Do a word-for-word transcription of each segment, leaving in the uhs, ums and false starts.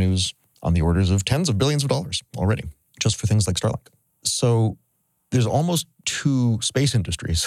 revenues on the orders of tens of billions of dollars already, just for things like Starlink. So there's almost two space industries.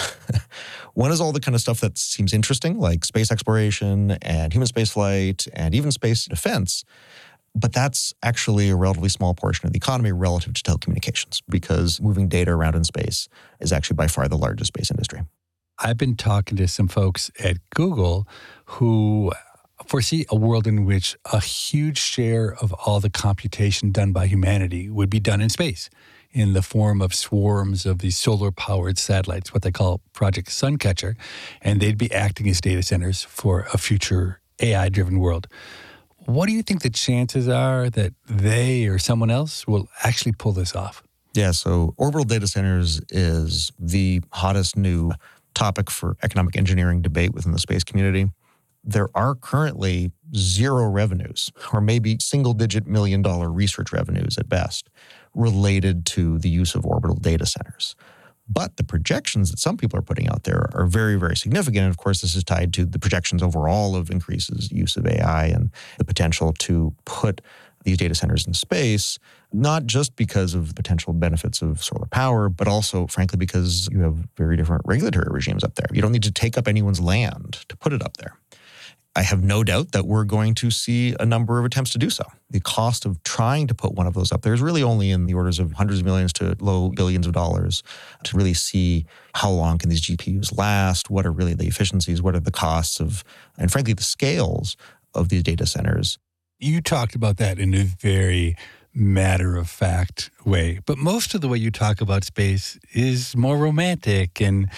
One is all the kind of stuff that seems interesting, like space exploration and human spaceflight and even space defense. But that's actually a relatively small portion of the economy relative to telecommunications, because moving data around in space is actually by far the largest space industry. I've been talking to some folks at Google who foresee a world in which a huge share of all the computation done by humanity would be done in space in the form of swarms of these solar-powered satellites, what they call Project Suncatcher, and they'd be acting as data centers for a future A I-driven world. What do you think the chances are that they or someone else will actually pull this off? Yeah, so orbital data centers is the hottest new topic for economic engineering debate within the space community. There are currently zero revenues, or maybe single-digit million-dollar research revenues at best, related to the use of orbital data centers. But the projections that some people are putting out there are very, very significant. And of course, this is tied to the projections overall of increases use of A I and the potential to put these data centers in space, not just because of the potential benefits of solar power, but also, frankly, because you have very different regulatory regimes up there. You don't need to take up anyone's land to put it up there. I have no doubt that we're going to see a number of attempts to do so. The cost of trying to put one of those up there is really only in the orders of hundreds of millions to low billions of dollars to really see how long can these G P Us last, what are really the efficiencies, what are the costs of, and frankly, the scales of these data centers. You talked about that in a very matter-of-fact way, but most of the way you talk about space is more romantic and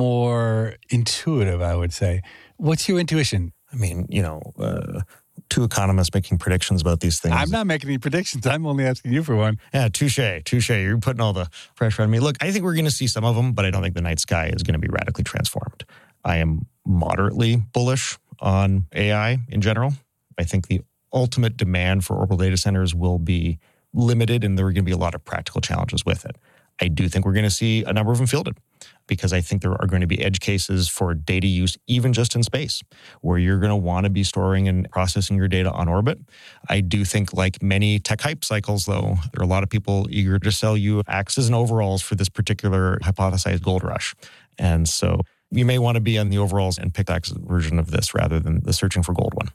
more intuitive, I would say. What's your intuition? I mean, you know, uh, two economists making predictions about these things. I'm not making any predictions. I'm only asking you for one. Yeah, touche, touche. You're putting all the pressure on me. Look, I think we're going to see some of them, but I don't think the night sky is going to be radically transformed. I am moderately bullish on A I in general. I think the ultimate demand for orbital data centers will be limited, and there are going to be a lot of practical challenges with it. I do think we're going to see a number of them fielded, because I think there are going to be edge cases for data use, even just in space, where you're going to want to be storing and processing your data on orbit. I do think, like many tech hype cycles, though, there are a lot of people eager to sell you axes and overalls for this particular hypothesized gold rush. And so you may want to be on the overalls and pickaxe version of this rather than the searching for gold one.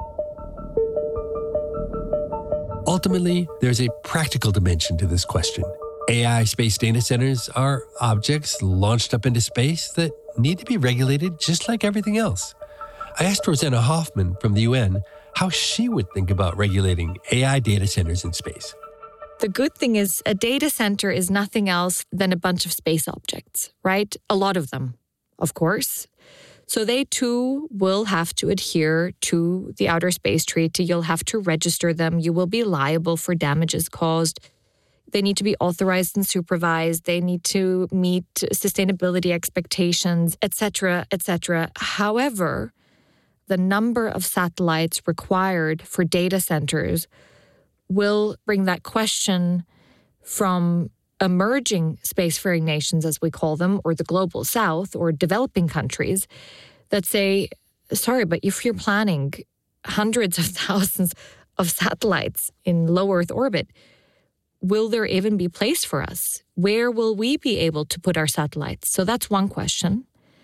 Ultimately, there's a practical dimension to this question. A I space data centers are objects launched up into space that need to be regulated just like everything else. I asked Rosanna Hoffman from the U N how she would think about regulating A I data centers in space. The good thing is a data center is nothing else than a bunch of space objects, right? A lot of them, of course. So they too will have to adhere to the Outer Space Treaty. You'll have to register them. You will be liable for damages caused. They need to be authorized and supervised. They need to meet sustainability expectations, et cetera, et cetera. However, the number of satellites required for data centers will bring that question from emerging spacefaring nations, as we call them, or the global south, or developing countries that say, sorry, but if you're planning hundreds of thousands of satellites in low Earth orbit, will there even be place for us? Where will we be able to put our satellites? So that's one question.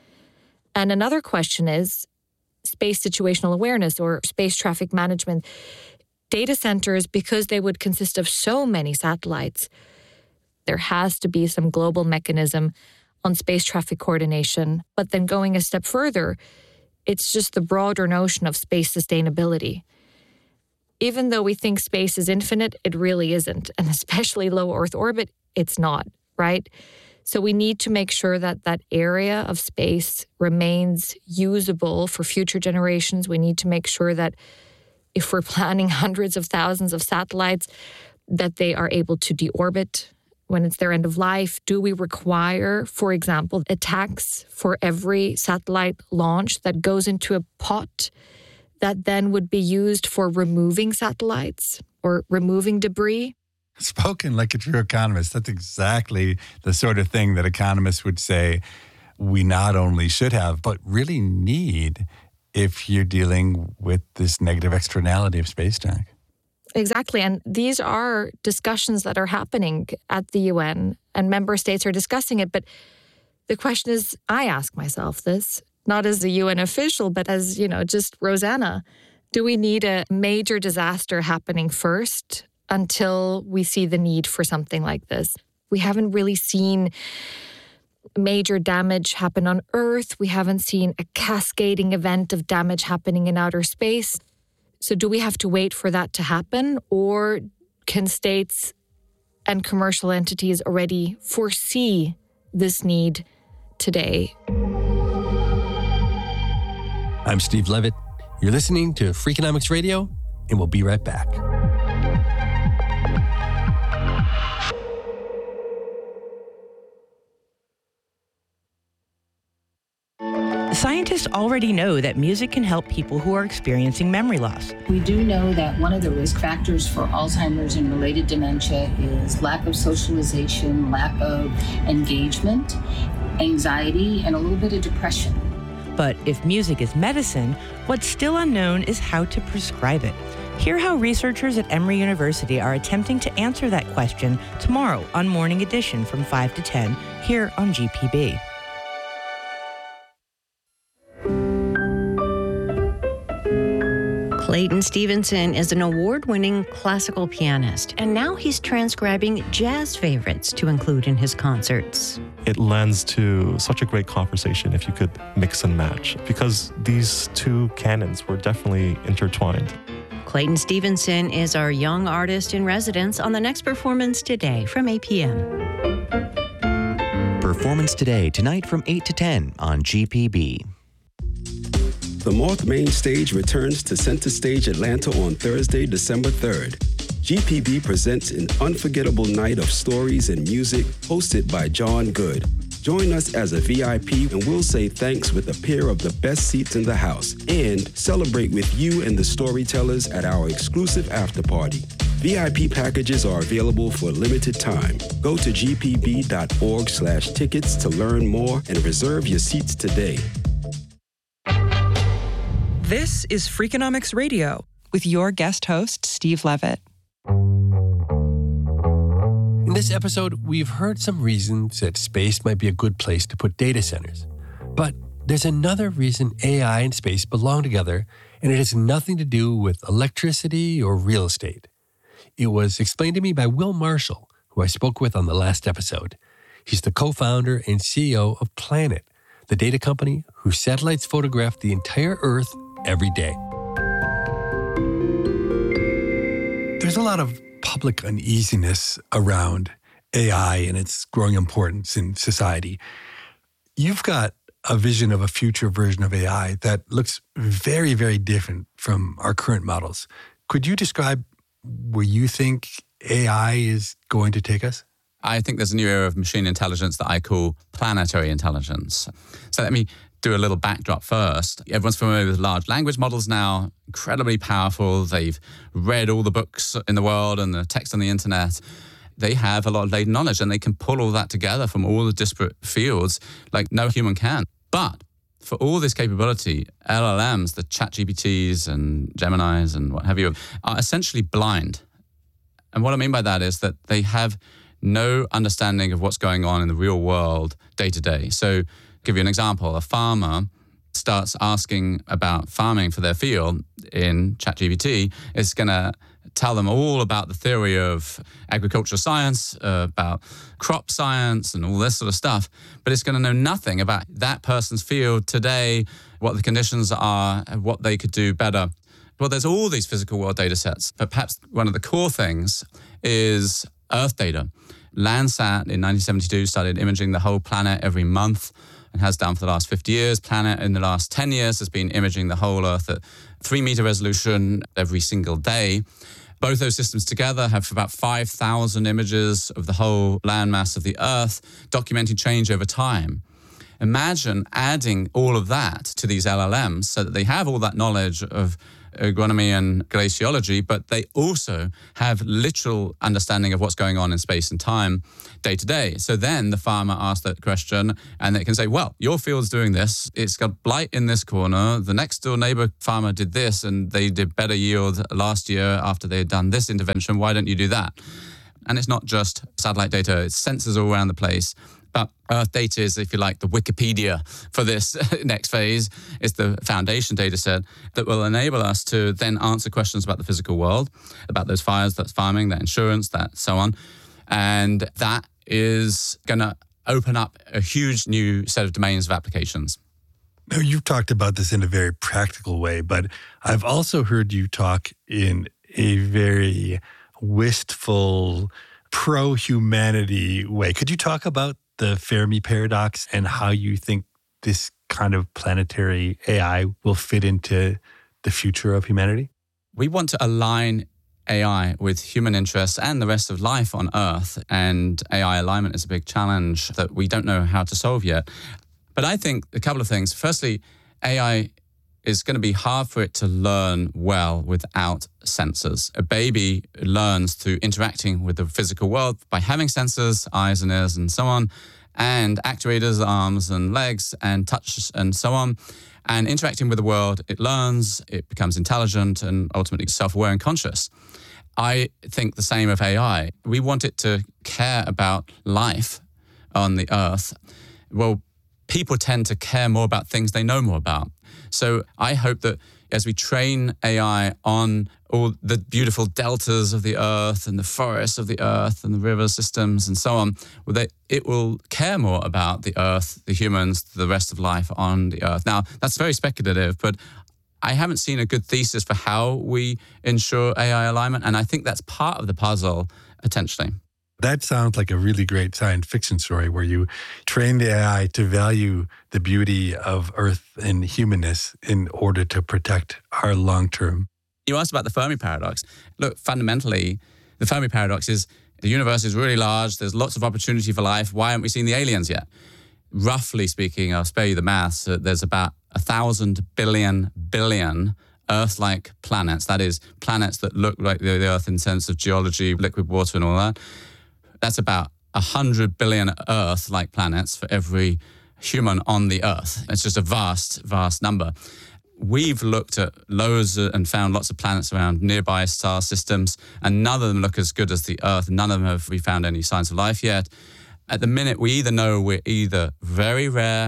And another question is space situational awareness or space traffic management. Data centers, because they would consist of so many satellites, there has to be some global mechanism on space traffic coordination. But then going a step further, it's just the broader notion of space sustainability. Even though we think space is infinite, it really isn't. And especially low Earth orbit, it's not, right? So we need to make sure that that area of space remains usable for future generations. We need to make sure that if we're planning hundreds of thousands of satellites, that they are able to deorbit when it's their end of life. Do we require, for example, a tax for every satellite launch that goes into a pot that then would be used for removing satellites or removing debris? Spoken like a true economist. That's exactly the sort of thing that economists would say we not only should have, but really need if you're dealing with this negative externality of space tech. Exactly. And these are discussions that are happening at the U N, and member states are discussing it. But the question is, I ask myself this, not as a U N official, but as, you know, just Rosanna. Do we need a major disaster happening first until we see the need for something like this? We haven't really seen major damage happen on Earth. We haven't seen a cascading event of damage happening in outer space. So do we have to wait for that to happen, or can states and commercial entities already foresee this need today? I'm Steve Levitt. You're listening to Freakonomics Radio, and we'll be right back. Scientists already know that music can help people who are experiencing memory loss. We do know that one of the risk factors for Alzheimer's and related dementia is lack of socialization, lack of engagement, anxiety, and a little bit of depression. But if music is medicine, what's still unknown is how to prescribe it. Hear how researchers at Emory University are attempting to answer that question tomorrow on Morning Edition from five to ten here on G P B. Clayton Stevenson is an award-winning classical pianist, and now he's transcribing jazz favorites to include in his concerts. It lends to such a great conversation if you could mix and match, because these two canons were definitely intertwined. Clayton Stevenson is our young artist in residence on the next Performance Today from eight p.m. Performance Today, tonight from eight to ten on G P B. The Moth Main Stage returns to Center Stage Atlanta on Thursday, December third. G P B presents an unforgettable night of stories and music hosted by John Good. Join us as a V I P and we'll say thanks with a pair of the best seats in the house and celebrate with you and the storytellers at our exclusive after party. V I P packages are available for a limited time. Go to g p b dot org slash tickets to learn more and reserve your seats today. This is Freakonomics Radio with your guest host, Steve Levitt. In this episode, we've heard some reasons that space might be a good place to put data centers. But there's another reason A I and space belong together, and it has nothing to do with electricity or real estate. It was explained to me by Will Marshall, who I spoke with on the last episode. He's the co-founder and C E O of Planet, the data company whose satellites photograph the entire Earth every day. There's a lot of public uneasiness around A I and its growing importance in society. You've got a vision of a future version of A I that looks very, very different from our current models. Could you describe where you think A I is going to take us? I think there's a new era of machine intelligence that I call planetary intelligence. So let me do a little backdrop first. Everyone's familiar with large language models now, incredibly powerful. They've read all the books in the world and the text on the internet. They have a lot of latent knowledge and they can pull all that together from all the disparate fields like no human can. But for all this capability, L L Ms, the ChatGPTs and Geminis and what have you, are essentially blind. And what I mean by that is that they have no understanding of what's going on in the real world day to day. So give you an example. A farmer starts asking about farming for their field in ChatGPT. It's going to tell them all about the theory of agricultural science, uh, about crop science and all this sort of stuff. But it's going to know nothing about that person's field today, what the conditions are, and what they could do better. Well, there's all these physical world data sets, but perhaps one of the core things is Earth data. Landsat in nineteen seventy-two started imaging the whole planet every month and has done for the last fifty years. Planet in the last ten years has been imaging the whole Earth at three meter resolution every single day. Both those systems together have about five thousand images of the whole landmass of the Earth, documenting change over time. Imagine adding all of that to these L L Ms so that they have all that knowledge of agronomy and glaciology, but they also have literal understanding of what's going on in space and time day to day. So then the farmer asks that question and they can say, well, your field's doing this. It's got blight in this corner. The next door neighbor farmer did this and they did better yield last year after they had done this intervention. Why don't you do that? And it's not just satellite data, it's sensors all around the place. But Earth data is, if you like, the Wikipedia for this next phase. It's the foundation data set that will enable us to then answer questions about the physical world, about those fires, that's farming, that insurance, that so on. And that is going to open up a huge new set of domains of applications. Now, you've talked about this in a very practical way, but I've also heard you talk in a very wistful, pro-humanity way. Could you talk about the Fermi paradox and how you think this kind of planetary A I will fit into the future of humanity? We want to align A I with human interests and the rest of life on Earth. And A I alignment is a big challenge that we don't know how to solve yet. But I think a couple of things. Firstly, A I is going to be hard for it to learn well without sensors. A baby learns through interacting with the physical world by having sensors, eyes and ears and so on, and actuators, arms and legs and touch and so on. And interacting with the world, it learns, it becomes intelligent and ultimately self-aware and conscious. I think the same of A I. We want it to care about life on the Earth. Well, people tend to care more about things they know more about. So I hope that as we train A I on all the beautiful deltas of the Earth and the forests of the Earth and the river systems and so on, well, they, it will care more about the Earth, the humans, the rest of life on the Earth. Now, that's very speculative, but I haven't seen a good thesis for how we ensure A I alignment, and I think that's part of the puzzle, potentially. That sounds like a really great science fiction story where you train the A I to value the beauty of Earth and humanness in order to protect our long-term. You asked about the Fermi paradox. Look, fundamentally, the Fermi paradox is the universe is really large. There's lots of opportunity for life. Why haven't we seen the aliens yet? Roughly speaking, I'll spare you the maths, uh, there's about a thousand billion billion Earth-like planets. That is, planets that look like the, the Earth in sense of geology, liquid water and all that. That's about one hundred billion Earth-like planets for every human on the Earth. It's just a vast, vast number. We've looked at loads and found lots of planets around nearby star systems, and none of them look as good as the Earth. None of them have we found any signs of life yet. At the minute, we either know we're either very rare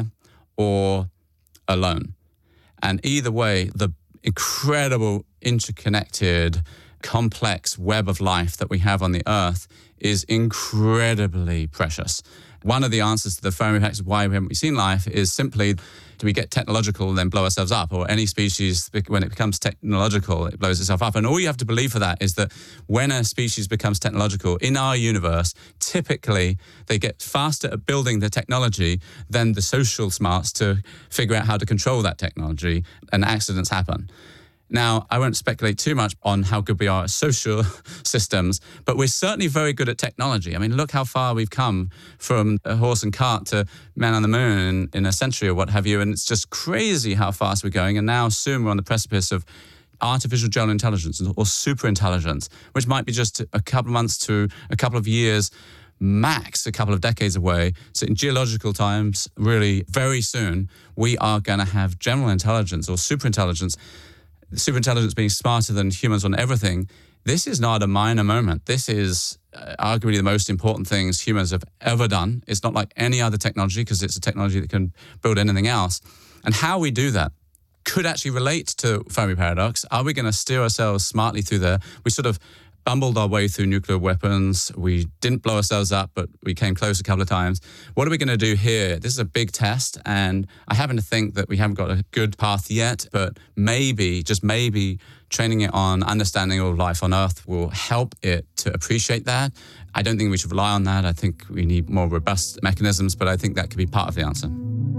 or alone. And either way, the incredible, interconnected, complex web of life that we have on the Earth is incredibly precious. One of the answers to the Fermi paradox of why we haven't seen life is simply, do we get technological and then blow ourselves up? Or any species, when it becomes technological, it blows itself up. And all you have to believe for that is that when a species becomes technological in our universe, typically they get faster at building the technology than the social smarts to figure out how to control that technology, and accidents happen. Now, I won't speculate too much on how good we are at social systems, but we're certainly very good at technology. I mean, look how far we've come from a horse and cart to man on the moon in, in a century or what have you. And it's just crazy how fast we're going. And now soon we're on the precipice of artificial general intelligence or super intelligence, which might be just a couple of months to a couple of years, max a couple of decades away. So in geological times, really very soon, we are going to have general intelligence or super intelligence. Superintelligence being smarter than humans on everything. This is not a minor moment. This is uh, arguably the most important things humans have ever done. It's not like any other technology because it's a technology that can build anything else. And how we do that could actually relate to Fermi paradox. Are we going to steer ourselves smartly through there? We sort of bumbled our way through nuclear weapons. We didn't blow ourselves up, but we came close a couple of times. What are we going to do here? This is a big test, and I happen to think that we haven't got a good path yet, but maybe, just maybe, training it on understanding all of life on Earth will help it to appreciate that. I don't think we should rely on that. I think we need more robust mechanisms, but I think that could be part of the answer.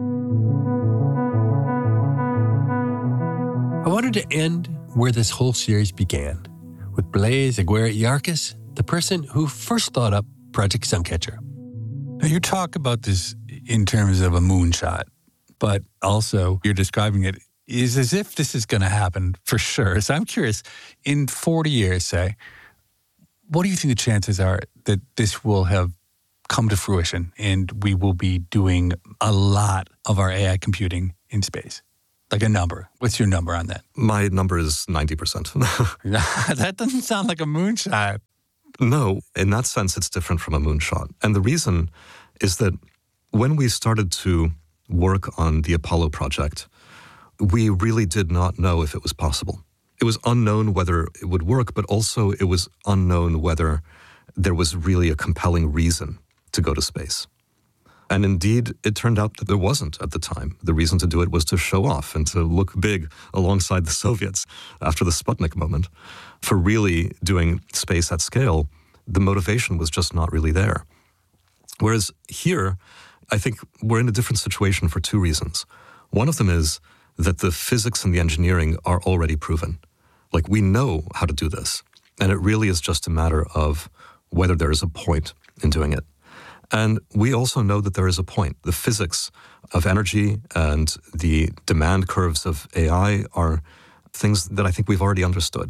I wanted to end where this whole series began, with Blaise Aguirre-Yarkis, the person who first thought up Project Suncatcher. Now, you talk about this in terms of a moonshot, but also you're describing it is as if this is going to happen for sure. So I'm curious, in forty years, say, what do you think the chances are that this will have come to fruition and we will be doing a lot of our A I computing in space? Like a number. What's your number on that? My number is ninety percent. That doesn't sound like a moonshot. No, in that sense, it's different from a moonshot. And the reason is that when we started to work on the Apollo project, we really did not know if it was possible. It was unknown whether it would work, but also it was unknown whether there was really a compelling reason to go to space. And indeed, it turned out that there wasn't at the time. The reason to do it was to show off and to look big alongside the Soviets after the Sputnik moment. For really doing space at scale, the motivation was just not really there. Whereas here, I think we're in a different situation for two reasons. One of them is that the physics and the engineering are already proven. Like, we know how to do this. And it really is just a matter of whether there is a point in doing it. And we also know that there is a point. The physics of energy and the demand curves of A I are things that I think we've already understood.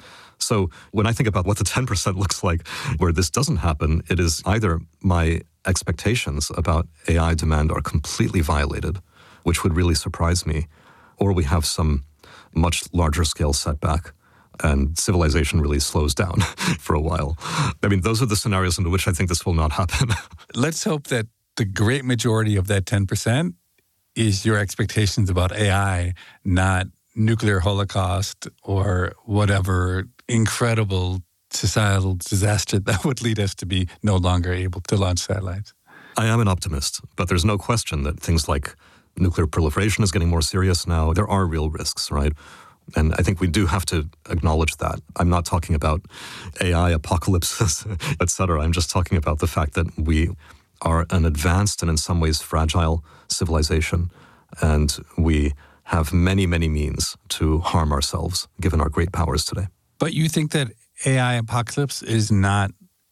So when I think about what the ten percent looks like where this doesn't happen, it is either my expectations about A I demand are completely violated, which would really surprise me, or we have some much larger scale setback and civilization really slows down for a while. I mean, those are the scenarios in which I think this will not happen. Let's hope that the great majority of that ten percent is your expectations about A I, not nuclear holocaust or whatever incredible societal disaster that would lead us to be no longer able to launch satellites. I am an optimist, but there's no question that things like nuclear proliferation is getting more serious now. There are real risks, right? And I think we do have to acknowledge that. I'm not talking about A I apocalypses, et cetera. I'm just talking about the fact that we are an advanced and in some ways fragile civilization, and we have many, many means to harm ourselves, given our great powers today. But you think that A I apocalypse is not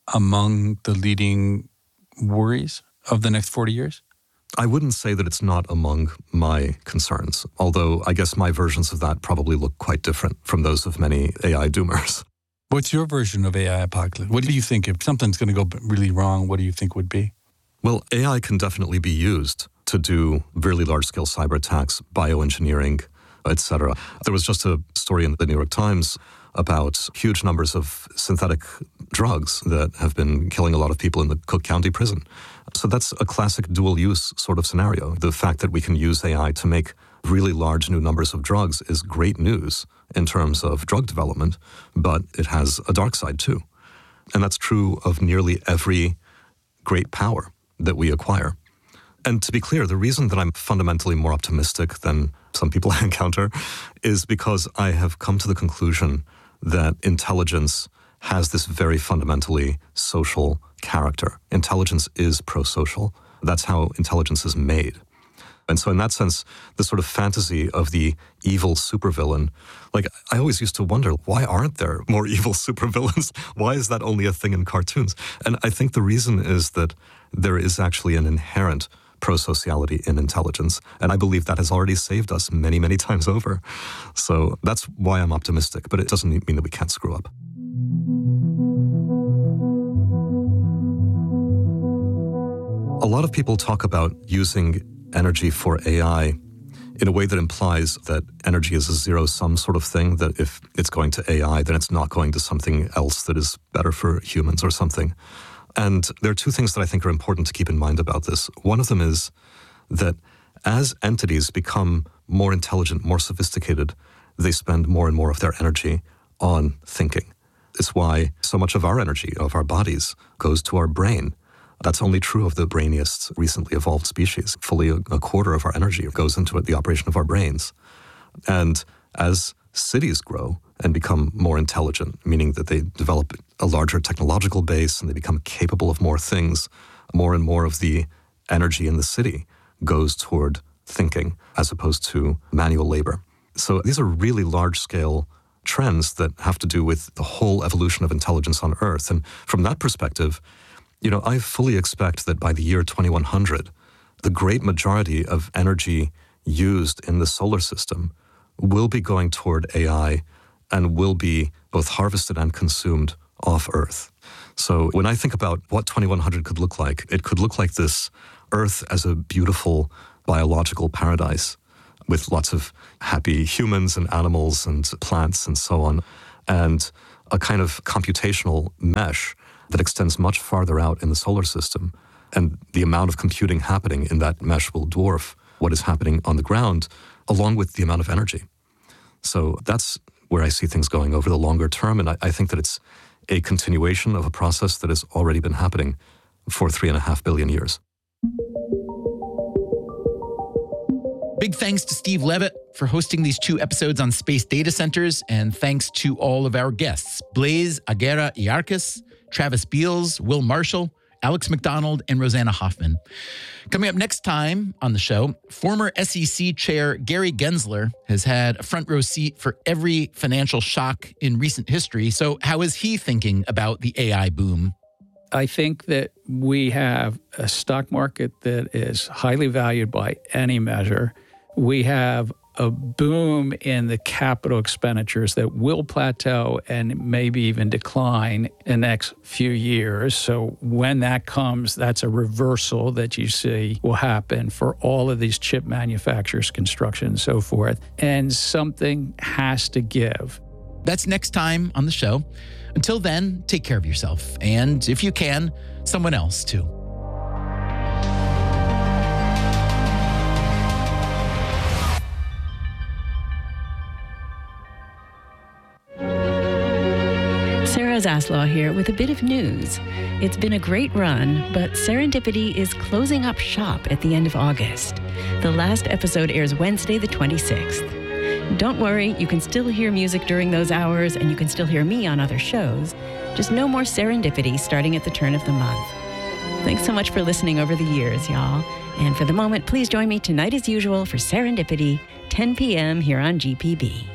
among the leading worries of the next forty years? I wouldn't say that it's not among my concerns, although I guess my versions of that probably look quite different from those of many A I doomers. What's your version of A I apocalypse? What do you think, if something's going to go really wrong, what do you think would be? Well, A I can definitely be used to do really large-scale cyber attacks, bioengineering, et cetera. There was just a story in the New York Times about huge numbers of synthetic drugs that have been killing a lot of people in the Cook County prison. So that's a classic dual-use sort of scenario. The fact that we can use A I to make really large new numbers of drugs is great news in terms of drug development, but it has a dark side too. And that's true of nearly every great power that we acquire. And to be clear, the reason that I'm fundamentally more optimistic than some people I encounter is because I have come to the conclusion that intelligence has this very fundamentally social character. Intelligence is pro-social. That's how intelligence is made. And so in that sense, the sort of fantasy of the evil supervillain, like I always used to wonder, why aren't there more evil supervillains? Why is that only a thing in cartoons? And I think the reason is that there is actually an inherent pro-sociality in intelligence. And I believe that has already saved us many, many times over. So that's why I'm optimistic, but it doesn't mean that we can't screw up. A lot of people talk about using energy for A I in a way that implies that energy is a zero-sum sort of thing, that if it's going to A I, then it's not going to something else that is better for humans or something. And there are two things that I think are important to keep in mind about this. One of them is that as entities become more intelligent, more sophisticated, they spend more and more of their energy on thinking. It's why so much of our energy, of our bodies, goes to our brain. That's only true of the brainiest recently evolved species. Fully a, a quarter of our energy goes into it, the operation of our brains. And as cities grow and become more intelligent, meaning that they develop a larger technological base and they become capable of more things, more and more of the energy in the city goes toward thinking as opposed to manual labor. So these are really large-scale trends that have to do with the whole evolution of intelligence on Earth. And from that perspective, you know, I fully expect that by the year twenty-one hundred, the great majority of energy used in the solar system will be going toward A I and will be both harvested and consumed off Earth. So when I think about what twenty-one hundred could look like, it could look like this Earth as a beautiful biological paradise with lots of happy humans and animals and plants and so on, and a kind of computational mesh that extends much farther out in the solar system. And the amount of computing happening in that mesh will dwarf what is happening on the ground, along with the amount of energy. So that's where I see things going over the longer term. And I, I think that it's a continuation of a process that has already been happening for three and a half billion years. Big thanks to Steve Levitt for hosting these two episodes on space data centers, and thanks to all of our guests, Blaise Aguirre-Iarcas, Travis Beals, Will Marshall, Alex McDonald, and Rosanna Hoffman. Coming up next time on the show, former S E C Chair Gary Gensler has had a front row seat for every financial shock in recent history. So how is he thinking about the A I boom? I think that we have a stock market that is highly valued by any measure. We have a boom in the capital expenditures that will plateau and maybe even decline in the next few years. So when that comes, that's a reversal that you see will happen for all of these chip manufacturers, construction, and so forth. And something has to give. That's next time on the show. Until then, take care of yourself. And if you can, someone else too. Sarah Zaslow here with a bit of news. It's been a great run, but Serendipity is closing up shop at the end of August. The last episode airs Wednesday the twenty-sixth. Don't worry, you can still hear music during those hours, and you can still hear me on other shows. Just no more Serendipity starting at the turn of the month. Thanks so much for listening over the years, y'all. And for the moment, please join me tonight as usual for Serendipity, ten p.m. here on G P B.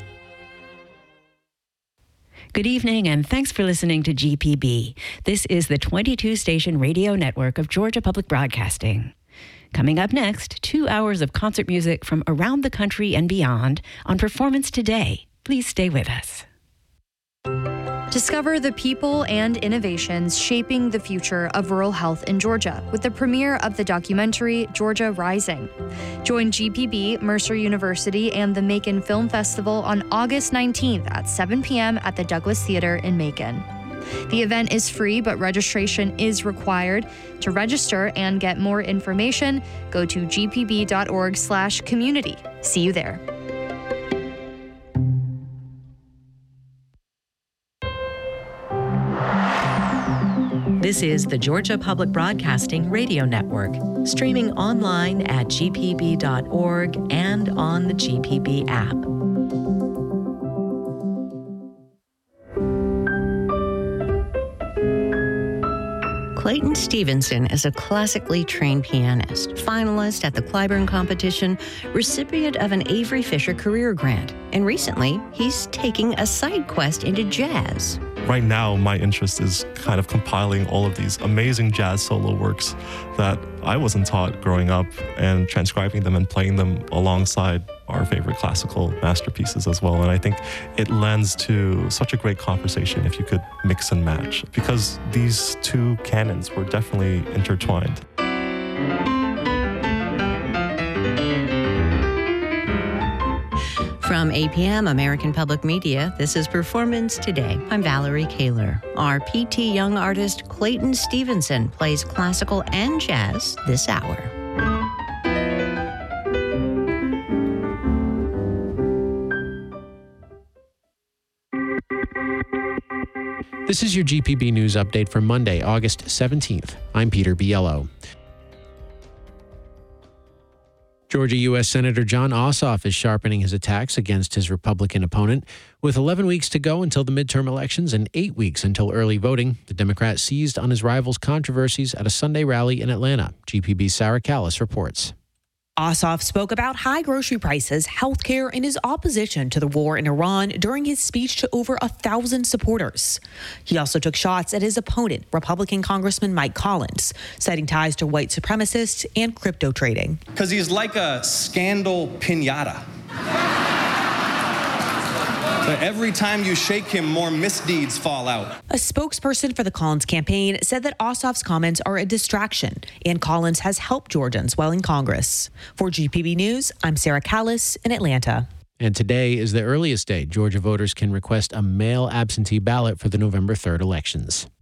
Good evening, and thanks for listening to G P B. This is the twenty-two station radio network of Georgia Public Broadcasting. Coming up next, two hours of concert music from around the country and beyond on Performance Today. Please stay with us. Discover the people and innovations shaping the future of rural health in Georgia with the premiere of the documentary Georgia Rising. Join G P B, Mercer University, and the Macon Film Festival on August nineteenth at seven p.m. at the Douglas Theater in Macon. The event is free, but registration is required. To register and get more information, go to g p b dot org slash community. See you there. This is the Georgia Public Broadcasting Radio Network, streaming online at g p b dot org and on the G P B app. Clayton Stevenson is a classically trained pianist, finalist at the Clyburn competition, recipient of an Avery Fisher Career Grant, and recently he's taking a side quest into jazz. Right now, my interest is kind of compiling all of these amazing jazz solo works that I wasn't taught growing up and transcribing them and playing them alongside our favorite classical masterpieces as well. And I think it lends to such a great conversation if you could mix and match, because these two canons were definitely intertwined. From A P M American Public Media, this is Performance Today. I'm Valerie Kaler. Our P T Young artist Clayton Stevenson plays classical and jazz this hour. This is your G P B News Update for Monday, August seventeenth. I'm Peter Biello. Georgia U S Senator Jon Ossoff is sharpening his attacks against his Republican opponent. With eleven weeks to go until the midterm elections and eight weeks until early voting, the Democrat seized on his rival's controversies at a Sunday rally in Atlanta. G P B's Sarah Callis reports. Ossoff spoke about high grocery prices, health care, and his opposition to the war in Iran during his speech to over a thousand supporters. He also took shots at his opponent, Republican Congressman Mike Collins, citing ties to white supremacists and crypto trading. Because he's like a scandal piñata. So every time you shake him, more misdeeds fall out. A spokesperson for the Collins campaign said that Ossoff's comments are a distraction, and Collins has helped Georgians while in Congress. For G P B News, I'm Sarah Callis in Atlanta. And today is the earliest day Georgia voters can request a mail absentee ballot for the November third elections.